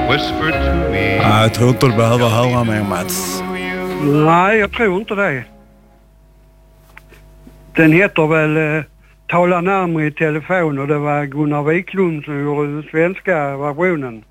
whisper to me. Jag tror inte du behöver höra mer, Mats. Nej, jag tror inte det. Den heter väl Tala närmare i telefon och det var Gunnar Wiklund som gjorde den svenska versionen.